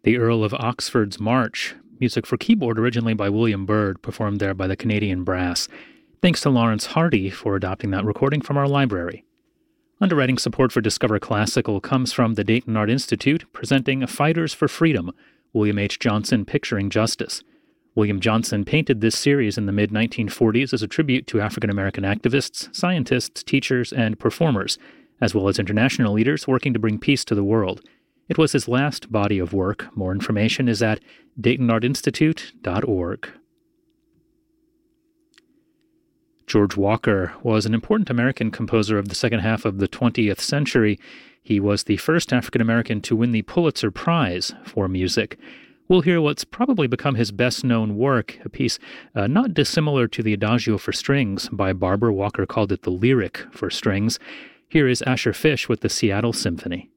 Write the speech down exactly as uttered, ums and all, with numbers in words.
The Earl of Oxford's March, music for keyboard originally by William Byrd, performed there by the Canadian Brass. Thanks to Lawrence Hardy for adopting that recording from our library. Underwriting support for Discover Classical comes from the Dayton Art Institute, presenting Fighters for Freedom, William H. Johnson Picturing Justice. William Johnson painted this series in the mid nineteen forties as a tribute to African-American activists, scientists, teachers, and performers, as well as international leaders working to bring peace to the world. It was his last body of work. More information is at dayton art institute dot org. George Walker was an important American composer of the second half of the twentieth century. He was the first African-American to win the Pulitzer Prize for music. We'll hear what's probably become his best-known work, a piece uh, not dissimilar to the Adagio for Strings by Barber. Walker called it the lyric for strings. Here is Asher Fish with the Seattle Symphony.